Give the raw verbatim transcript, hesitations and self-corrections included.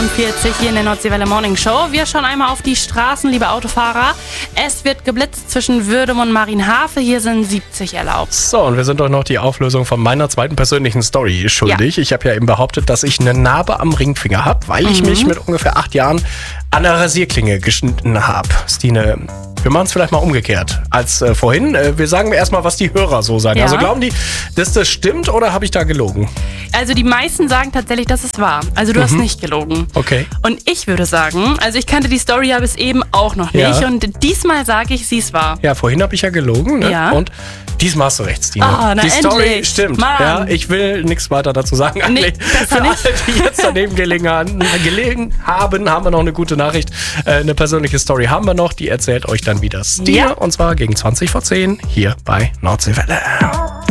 neunundvierzig hier in der Nordseewelle Morning Show. Wir schauen einmal auf die Straßen, liebe Autofahrer. Es wird geblitzt zwischen Würdum und Marienhafe. Hier sind siebzig erlaubt. So, und wir sind doch noch die Auflösung von meiner zweiten persönlichen Story schuldig. Ja. Ich habe ja eben behauptet, dass ich eine Narbe am Ringfinger habe, weil ich Mhm. mich mit ungefähr acht Jahren an der Rasierklinge geschnitten habe. Stine, wir machen es vielleicht mal umgekehrt als äh, vorhin. Äh, wir sagen erstmal, was die Hörer so sagen. Ja. Also glauben die, dass das stimmt oder habe ich da gelogen? Also die meisten sagen tatsächlich, dass es wahr. Also du hast nicht gelogen. Okay. Und ich würde sagen, also ich kannte die Story ja bis eben auch noch nicht. Ja. Und diesmal sage ich, sie ist wahr. Ja, vorhin habe ich ja gelogen. Ne? Ja. Und diesmal hast du recht, Stine. Ah, na die Story endlich. stimmt. Mann. Ja, ich will nichts weiter dazu sagen. Nee, Eigentlich. besser Für alle, nicht. die jetzt daneben gelegen, haben, gelegen haben, haben wir noch eine gute Nachricht. Äh, eine persönliche Story haben wir noch. Die erzählt euch dann wieder Stine. Ja. Und zwar gegen zwanzig vor zehn hier bei Nordseewelle.